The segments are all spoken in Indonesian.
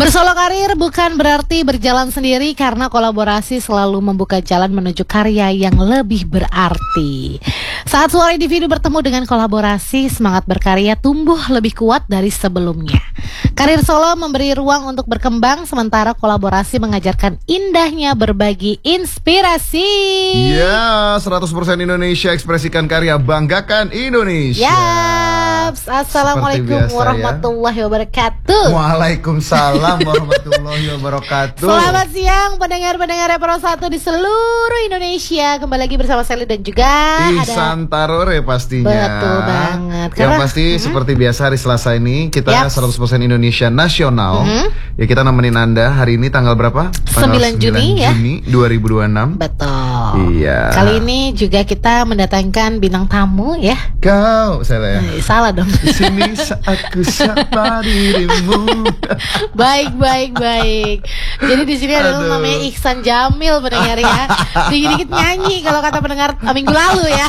Bersolo karir bukan berarti berjalan sendiri, karena kolaborasi selalu membuka jalan menuju karya yang lebih berarti. Saat suara individu bertemu dengan kolaborasi, semangat berkarya tumbuh lebih kuat dari sebelumnya. Karir solo memberi ruang untuk berkembang, sementara kolaborasi mengajarkan indahnya berbagi inspirasi. Ya, 100% Indonesia, ekspresikan karya, banggakan Indonesia. Yaps, Assalamualaikum warahmatullahi wabarakatuh. Waalaikumsalam warahmatullahi wabarakatuh. Selamat siang pendengar-pendengar Pro 1 di seluruh Indonesia. Kembali lagi bersama Sally dan juga Ihsan Tarore pastinya. Betul banget. Yang pasti seperti biasa hari Selasa ini kita 100% Indonesia Nasional. Ya, kita nemenin Anda hari ini tanggal berapa? Tanggal 9 Juni ya, 2026. Betul. Iya. Kali ini juga kita mendatangkan bintang tamu ya. Kau salah ya? Salah dong. Di sini aku sapa dirimu. Baik. Jadi di sini ada namanya Ihsan Jamil, pendengar ya. Dikit-dikit nyanyi kalau kata pendengar minggu lalu ya.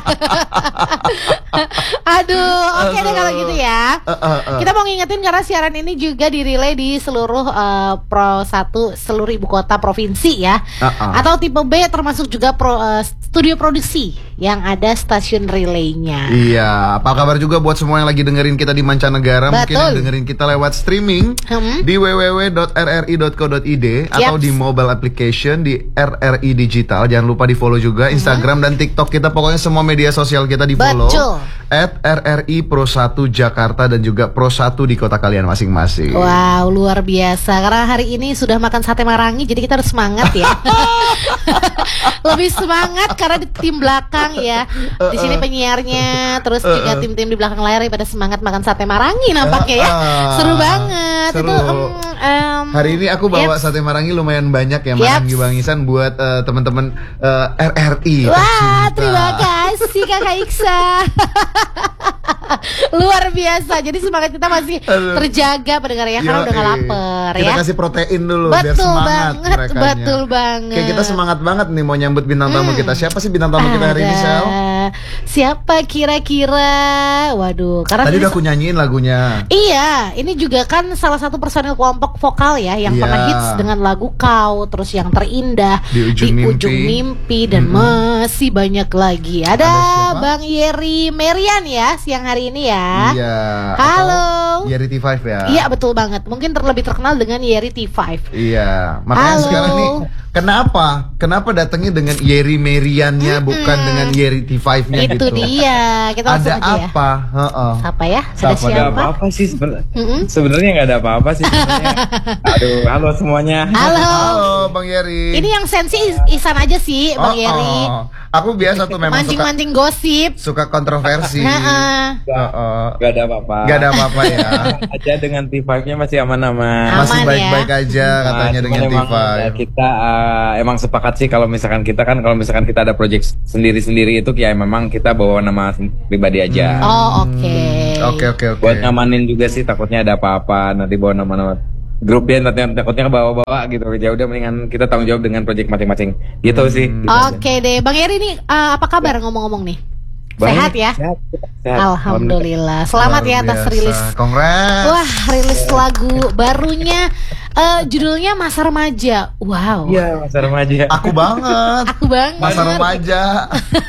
Oke deh kalau gitu ya. Kita mau ngingetin karena siaran ini juga dirilai di seluruh Pro 1 seluruh ibu kota provinsi ya. Atau tipe B, termasuk juga studio produksi yang ada stasiun relaynya. Iya, apa kabar juga buat semua yang lagi dengerin kita di mancanegara. Betul. Mungkin yang dengerin kita lewat streaming di www.rri.co.id atau di mobile application di RRI Digital. Jangan lupa di follow juga Instagram dan TikTok kita. Pokoknya semua media sosial kita di follow. @RRI Pro 1 Jakarta dan juga Pro 1 di kota kalian masing-masing. Wow, luar biasa. Karena hari ini sudah makan sate marangi, jadi kita harus semangat ya. Lebih semangat karena di tim belakang ya. Di sini penyiarnya, terus juga tim-tim di belakang layar pada semangat makan sate marangi nampaknya ya. Seru banget. Seru. Itu hari ini aku bawa sate marangi lumayan banyak ya, Marangi Bang Ihsan, buat teman-teman RRI. Wah, terima kasih Kakak Iksa. Luar biasa. Jadi semangat kita masih terjaga pendengar ya, karena udah gak lapar ya. Kita kasih protein dulu biar semangat merekanya. Betul banget. Kayak kita semangat banget nih mau nyambut bintang tamu kita. Siapa sih bintang tamu kita hari ini, Sel? Siapa kira-kira? Waduh, karena tadi udah aku nyanyiin lagunya. Iya, ini juga kan salah satu personil kelompok vokal ya yang pernah hits dengan lagu Kau, terus yang terindah di ujung mimpi dan masih banyak lagi. Ada Bang Yeri Merian ya siang hari ini ya. Iya. Halo. Yeri T5 ya. Iya, betul banget. Mungkin lebih terkenal dengan Yeri T5. Iya. Makanya sekarang nih Kenapa datangnya dengan Yeri Meriannya bukan dengan Yeri T5-nya gitu? Itu dia. Kita langsung ada aja apa? Siapa ya? Ada siapa? Ada apa-apa sih sebenarnya nggak ada apa-apa sih sebenarnya. Aduh, halo semuanya. Halo Bang Yeri. Ini yang sensi Ihsan aja sih, Bang Yeri. Aku biasa tuh memang mancing-mancing gosip. Suka kontroversi. Gak ada apa-apa. Gak ada apa-apa ya. Aja dengan T5-nya masih aman-aman. Masih baik-baik aja katanya dengan T5. Kita emang sepakat sih kalau misalkan kita ada project sendiri-sendiri itu ya memang kita bawa nama pribadi aja. Oke. Buat ngamanin juga sih, takutnya ada apa-apa nanti bawa nama-nama grup ya, takutnya bawa-bawa gitu. Ya udah, mendingan kita tanggung jawab dengan project masing-masing gitu sih. Oke deh, Bang Yeri nih apa kabar ngomong-ngomong nih? Sehat ya? Sehat. Alhamdulillah. Selamat ya atas rilis. Congrats. Wah, rilis lagu barunya. Judulnya Masa Remaja. Wow. Iya, Masa Remaja. Aku banget. Masa remaja.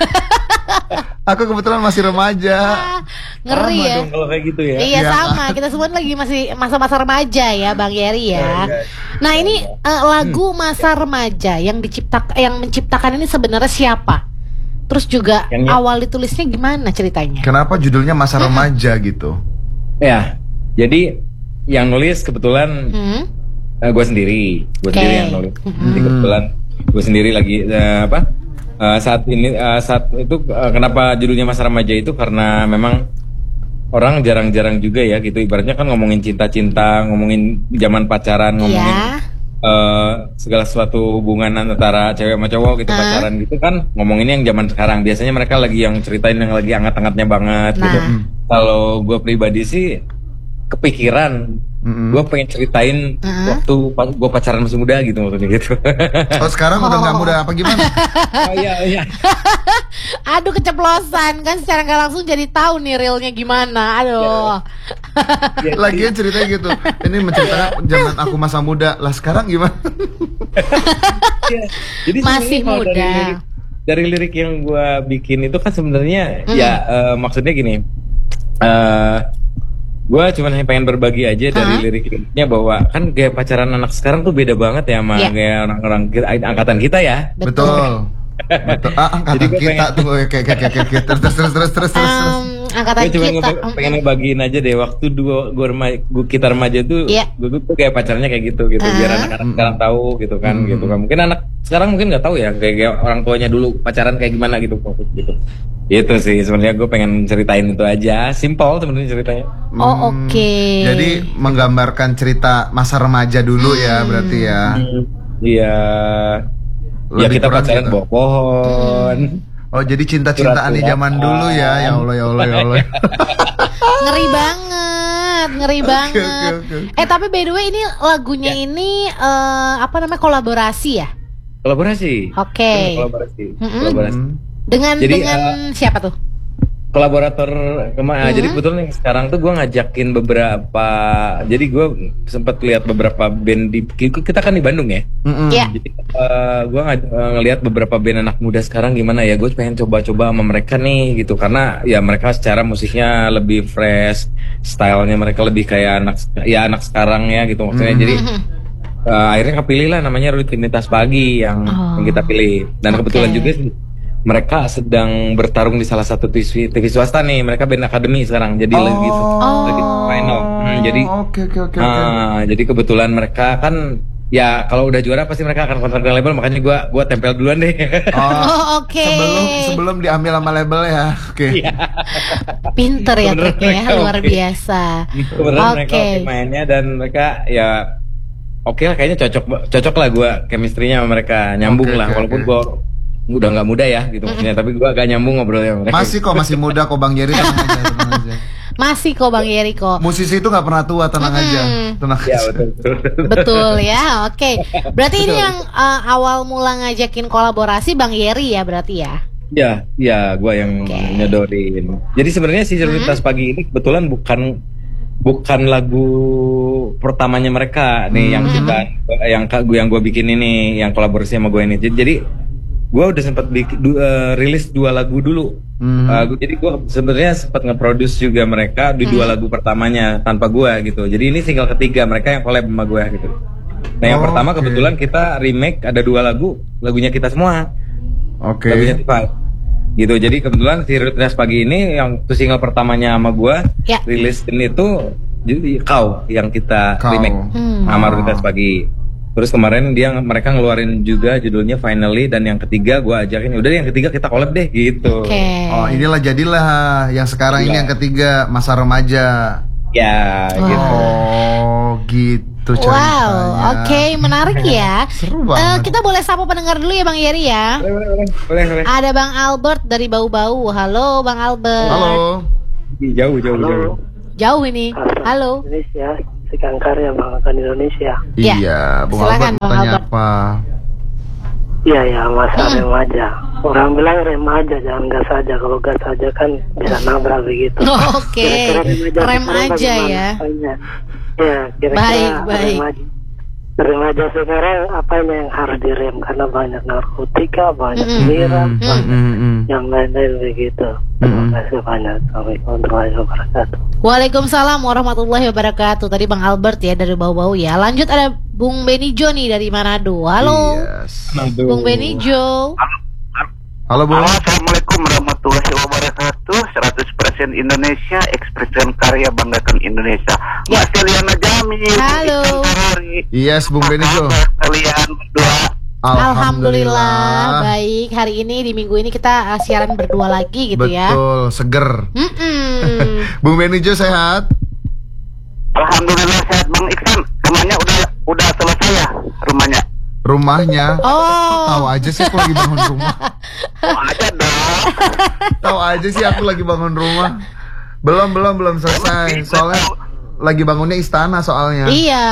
Aku kebetulan masih remaja. Ngeri sama ya dong kalau kayak gitu ya. Iya sama. Kita semua lagi masih masa-masa remaja ya, Bang Yeri ya. Nah ini lagu Masa Remaja yang menciptakan ini sebenarnya siapa? Terus juga awal ditulisnya gimana ceritanya? Kenapa judulnya Masa Remaja gitu? Ya, jadi yang nulis kebetulan gue sendiri yang nulis. Jadi kebetulan gue sendiri lagi saat itu kenapa judulnya Masa Remaja itu karena memang orang jarang-jarang juga ya gitu, ibaratnya kan ngomongin cinta-cinta, ngomongin zaman pacaran, ngomongin segala sesuatu hubungan antara cewek sama cowok gitu, pacaran gitu kan, ngomongin yang zaman sekarang. Biasanya mereka lagi yang ceritain yang lagi hangat-hangatnya banget gitu. Kalau gue pribadi sih kepikiran gue pengen ceritain waktu gue pacaran masih muda gitu, maksudnya gitu. Oh sekarang udah nggak muda apa gimana? Oh iya. Aduh keceplosan kan, secara nggak langsung jadi tahu nih realnya gimana. Aduh. Lagian ceritanya gitu. Ini menceritakan zaman aku masa muda. Lah sekarang gimana? Iya. Jadi Masih sebenarnya kalau muda. dari lirik yang gue bikin itu kan sebenarnya maksudnya gini. Gue cuma pengen berbagi aja dari liriknya bahwa kan gaya pacaran anak sekarang tuh beda banget ya sama gaya orang-orang angkatan kita ya. Betul. Angkatan kita tuh kayak terus. Angkatan Gue cuma kita. pengen ngebagiin aja deh waktu kita remaja tuh gue tuh kayak pacarnya kayak gitu biar anak-anak sekarang tahu gitu kan. Mungkin anak sekarang mungkin nggak tahu ya kayak orang tuanya dulu pacaran kayak gimana gitu. Itu sih sebenarnya gue pengen ceritain itu aja, simpel sebenarnya ceritanya. Oh oke. Jadi menggambarkan cerita masa remaja dulu ya berarti ya. Iya. Ya Lebih kita kurang pacaran gitu. bawa pohon. Oh jadi cinta-cintaan di zaman dulu ya. Ya Allah. Ngeri banget, ngeri banget. Oke. Tapi by the way ini lagunya ini apa namanya, kolaborasi ya? Kolaborasi. Oke. Kolaborasi. Kolaborasi. Dengan Jadi, siapa tuh? Kolaborator jadi kebetulan yang sekarang tuh gue ngajakin beberapa, jadi gue sempat lihat beberapa band kita kan di Bandung ya. Iya. Jadi gue ngelihat beberapa band anak muda sekarang gimana ya, gue pengen coba-coba sama mereka nih gitu, karena ya mereka secara musiknya lebih fresh, stylenya mereka lebih kayak anak sekarang ya gitu maksudnya. Jadi akhirnya kepilih lah namanya Rutinitas Pagi yang kita pilih, dan kebetulan juga mereka sedang bertarung di salah satu TV swasta nih. Mereka band akademi sekarang, jadi lagi final. Jadi jadi kebetulan mereka kan ya kalau udah juara pasti mereka akan kontrak dengan label, makanya gua tempel duluan deh. Oke. Sebelum diambil sama label ya. Oke. Pinter ya triknya ya, luar biasa. Kebetulan mereka mainnya dan mereka ya oke lah, kayaknya cocok lah gua chemistry-nya sama mereka, nyambung lah walaupun gua udah nggak muda ya gitu maksudnya, tapi gue agak nyambung ngobrolnya mereka. Masih muda kok Bang Yeri, tenang aja. Masih kok Bang Yeri kok. Musisi itu nggak pernah tua, tenang aja. Ya betul ya. Oke. Berarti ini yang awal mula ngajakin kolaborasi Bang Yeri ya berarti ya? Ya gue yang nyodorin. Jadi sebenarnya si Cerdas Pagi ini kebetulan bukan lagu pertamanya mereka nih yang gue bikin ini, yang kolaborasi sama gue ini. Jadi gue udah sempat rilis 2 lagu dulu. Jadi gue sebenarnya sempat nge-produce juga mereka di 2 lagu pertamanya tanpa gue gitu. Jadi ini single ketiga mereka yang collab sama gue gitu. Nah yang pertama kebetulan kita remake, ada 2 lagunya kita semua. Lagunya Tifa gitu. Jadi kebetulan si Rutinitas Pagi ini yang tuh single pertamanya sama gue rilisin itu, jadi Kau yang kita remake sama Rutinitas Pagi. Terus kemarin mereka ngeluarin juga judulnya Finally, dan yang ketiga gue ajakin, udah yang ketiga kita collab deh gitu. Oh inilah jadilah yang sekarang ini yang ketiga, masa remaja. Ya gitu. Oh gitu ceritanya. Wow, menarik ya. Seru banget. Kita boleh sapa pendengar dulu ya Bang Yeri ya. Boleh. Ada Bang Albert dari Bau-Bau. Halo Bang Albert. Halo. Jauh. Jauh ini. Halo. Indonesia. Kang Karya Banggakan Indonesia. Iya, Bung Albert tanya apa? Iya, masa remaja. Orang bilang remaja, jangan gas saja. Kalau gas saja kan bisa nabrak begitu. Oke. Rem aja ya. Ya, kira-kira baik. Remaja sekarang apanya yang harus direm, karena banyak narkotika, banyak miras, yang lain-lain begitu. Terima kasih banyak. Assalamualaikum warahmatullahi wabarakatuh. Waalaikumsalam warahmatullahi wabarakatuh. Tadi Bang Albert ya dari Bau-Bau ya. Lanjut ada Bung Benijo nih dari Manado. Halo. Bung Benijo. Halo Bung. Assalamualaikum warahmatullahi wabarakatuh. 100% Indonesia, ekspresikan karya, banggakan Indonesia. Mas Eliana Jamil. Halo. Yes, Bung Benijo. Kalian berdua. Alhamdulillah baik. Hari ini di minggu ini kita siaran berdua lagi gitu ya. Betul, seger. Bung Benijo sehat? Alhamdulillah sehat Bang Iksan. Rumahnya udah selesai ya rumahnya. Tahu aja sih aku lagi bangun rumah. Tahu aja sih aku lagi bangun rumah. Belum selesai. Soalnya lagi bangunnya istana soalnya. Iya.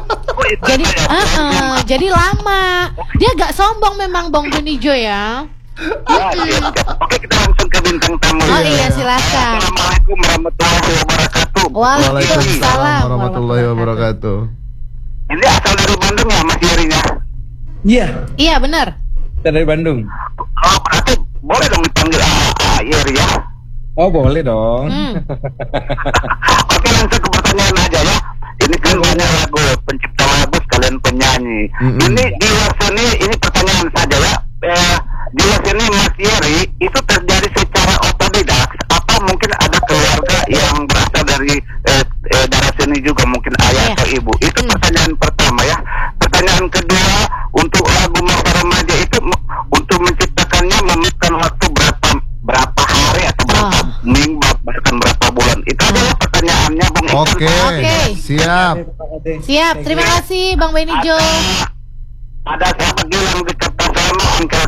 Jadi lama. Dia agak sombong memang Bang Benijo ya. Oke, kita langsung ke bintang tamu. Oh iya, silakan. Assalamualaikum warahmatullahi wabarakatuh. Waalaikumsalam warahmatullahi wabarakatuh. Ini asal dari Bandung ya Mas Yerinya? Iya, Iya benar. kita dari Bandung. Oh berarti boleh dong dipanggil Yeri ya? Oh boleh dong. Oke langsung ke pertanyaan aja ya. Ini kan banyak lagu, pencipta lagu sekalian penyanyi. Ini di luar sini, ini pertanyaan saja ya. Di luar sini Mas Yeri itu terjadi secara otodidak. Apa mungkin ada keluarga yang berasal dari darah sini juga, mungkin ayah atau ibu? Itu pertanyaan pertama ya. Pertanyaan kedua, untuk lagu Masa Remaja itu untuk menciptakannya memakan waktu berapa hari atau berapa minggu bahkan berapa bulan? Itu adalah pertanyaannya Bung Iksan. Oke, siap. Siap, terima kasih Bang Benijo. Ada sahabat Gilang di Kertasama,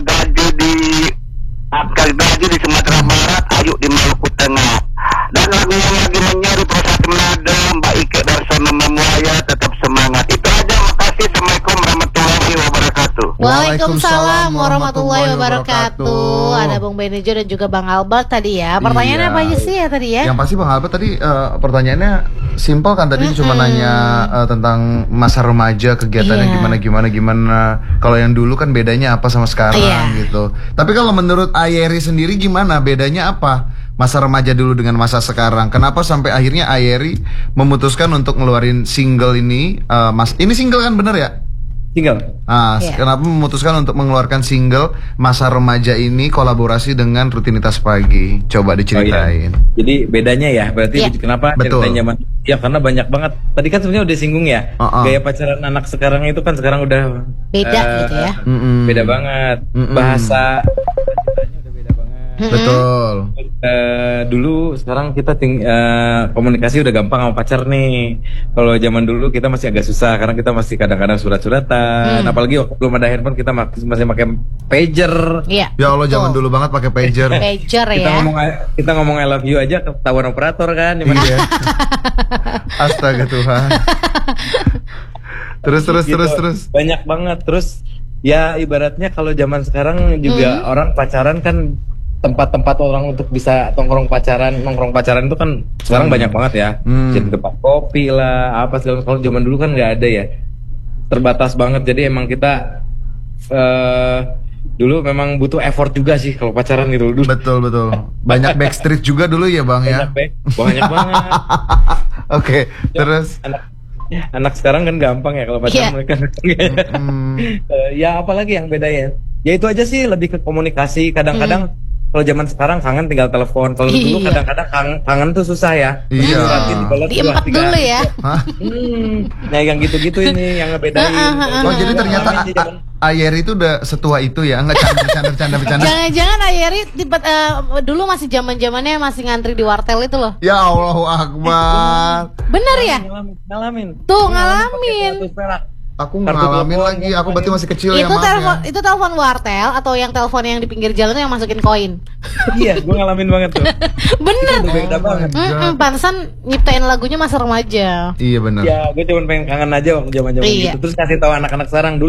Angkel Gaju di Sumatera Barat, Ayu di Maluku Tengah. Dan lagu yang lagi menyari proses Manado, Mbak Ike Darsono Memuaya, tetap semangat. Itu aja, makasih. Assalamualaikum warahmatullahi wabarakatuh. Waalaikumsalam warahmatullahi wabarakatuh. Ada Bang Benijo dan juga Bang Albert tadi ya. Pertanyaannya Iya. apa aja sih ya tadi ya? Yang pasti Bang Albert tadi pertanyaannya simpel kan, tadi cuma nanya tentang masa remaja, kegiatannya gimana. Kalau yang dulu kan bedanya apa sama sekarang gitu. Tapi kalau menurut Ayeri sendiri gimana? Bedanya apa? Masa remaja dulu dengan masa sekarang. Kenapa sampai akhirnya Ayeri memutuskan untuk ngeluarin single ini? Ini single kan bener ya? Tinggal. Kenapa memutuskan untuk mengeluarkan single Masa Remaja ini kolaborasi dengan Rutinitas Pagi? Coba diceritain. Jadi bedanya ya, berarti kenapa Betul. ceritain zaman ya karena banyak banget. Tadi kan sebenarnya udah singgung ya. Gaya pacaran anak sekarang itu kan sekarang udah Beda gitu ya. beda banget. Bahasa cintanya udah beda banget. Betul. Dulu sekarang kita komunikasi udah gampang sama pacar nih. Kalau zaman dulu kita masih agak susah karena kita masih kadang-kadang surat-suratan. Apalagi waktu belum ada handphone kita masih pakai pager. Iya. Ya Allah, zaman dulu banget pakai pager. Pager Kita ngomong I love you aja ketahuan operator kan. Iya. Astaga Tuhan. Terus. Banyak banget. Terus ya ibaratnya kalau zaman sekarang juga orang pacaran kan tempat-tempat orang untuk bisa nongkrong pacaran itu kan sekarang banyak banget ya. Jadi tempat kopi lah, apa segala. Kalau zaman dulu kan nggak ada ya, terbatas banget. Jadi emang kita dulu memang butuh effort juga sih kalau pacaran gitu dulu. Betul. Banyak backstreet juga dulu ya Bang ya. Banyak banget. Oke, terus anak sekarang kan gampang ya kalau pacaran mereka. Ya apalagi yang beda ya? Ya itu aja sih, lebih ke komunikasi. Kadang-kadang kalau zaman sekarang kangen tinggal telepon. Kalau dulu kadang-kadang kangen tuh susah ya. Iya. Diempat dulu ya. Nah yang gitu-gitu ini yang ngebedain. Oh jadi ternyata Ayeri itu udah setua itu ya? Nggak bercanda. Jangan-jangan Ayeri dulu masih zamannya masih ngantri di wartel itu loh. Ya Allahu Akbar. Bener ya? Ngalamin. Tuh ngalamin. Aku ngalamin lagi, aku berarti masih kecil ya Mam. Itu telepon wartel atau yang telepon yang di pinggir jalan tuh yang masukin koin. Iya, gue ngalamin banget tuh. Bener. Beda banget. Pantesan nyiptain lagunya Masa Remaja. Iya bener. Ya, gue cuma pengen kangen aja waktu zaman-zaman gitu. Terus kasih tahu anak-anak sekarang dulu